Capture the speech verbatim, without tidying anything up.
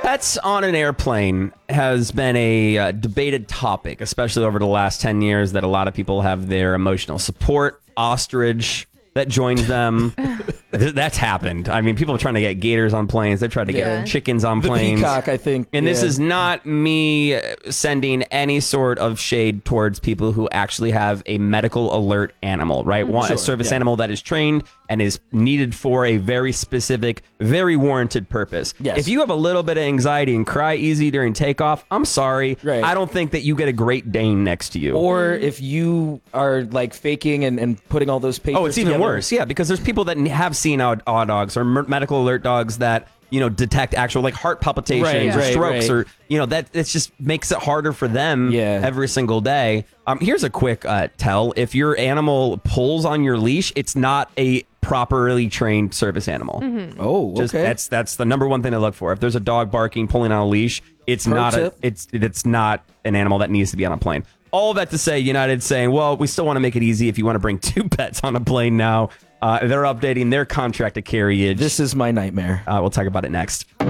Pets on an airplane has been a uh, debated topic, especially over the last ten years, that a lot of people have their emotional support. Ostrich that joins them. Th- that's happened. I mean, people are trying to get gators on planes. They've tried to Yeah. get chickens on The planes. peacock, I think. And this yeah. is not me sending any sort of shade towards people who actually have a medical alert animal, right? One, Sure, a service yeah. animal that is trained and is needed for a very specific, very warranted purpose. Yes. If you have a little bit of anxiety and cry easy during takeoff, I'm sorry. Right. I don't think that you get a Great Dane next to you. Or if you are like faking and, and putting all those papers Oh, it's even together. worse. Yeah, because there's people that have seen aw aw dogs or mer- medical alert dogs that, you know, detect actual like heart palpitations Right, or right, strokes right. or, you know, that it just makes it harder for them Yeah. every single day. Um, here's a quick uh, tell. If your animal pulls on your leash, it's not a properly trained service animal. Oh, okay. Just that's that's the number one thing to look for. If there's a dog barking, pulling on a leash, it's Pro not a, tip. it's it's not an animal that needs to be on a plane. All of that to say, United saying, well, we still want to make it easy if you want to bring two pets on a plane now. Uh, they're updating their contract to carriage. This is my nightmare. Uh, we'll talk about it next.